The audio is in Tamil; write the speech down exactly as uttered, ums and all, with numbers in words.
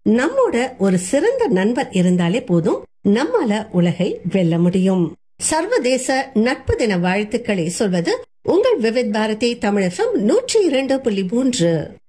நம்மோட ஒரு சிறந்த நண்பர் இருந்தாலே போதும், நம்மால உலகை வெல்ல முடியும். சர்வதேச நட்பு தின வாழ்த்துக்களை சொல்வது உங்கள் விவித் பாரதி தமிழ் எஃப்எம் நூற்றி இரண்டு புள்ளி மூன்று.